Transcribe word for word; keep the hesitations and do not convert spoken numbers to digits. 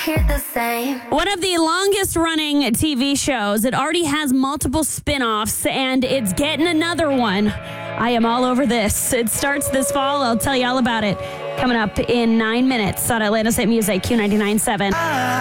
hear the same. One of the longest running T V shows. It already has multiple spin-offs, and it's getting another one. I am all over this. It starts this fall. I'll tell you all about it coming up in nine minutes on Atlanta's Hit Music, Q ninety-nine point seven.